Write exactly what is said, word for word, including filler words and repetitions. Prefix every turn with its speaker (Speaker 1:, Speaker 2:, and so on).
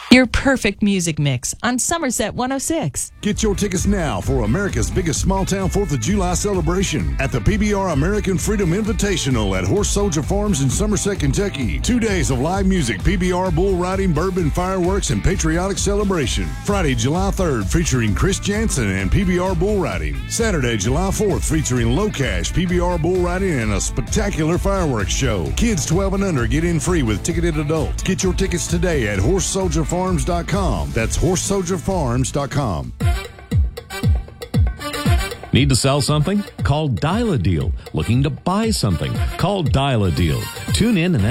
Speaker 1: Your perfect music mix on Somerset one oh six.
Speaker 2: Get your tickets now for America's biggest small-town fourth of July celebration at the P B R American Freedom Invitational at Horse Soldier Farms in Somerset, Kentucky. Two days of live music, P B R bull riding, bourbon, fireworks, and patriotic celebration. Friday, July third, featuring Chris Jansen and P B R bull riding. Saturday, July fourth, featuring Low Cash, P B R bull riding, and a spectacular fireworks show. Kids twelve and under get in free with ticketed adults. Get your tickets today at horse soldier farms dot com. That's horse soldier farms dot com.
Speaker 3: Need to sell something? Call Dial a Deal. Looking to buy something? Call Dial a Deal. Tune in and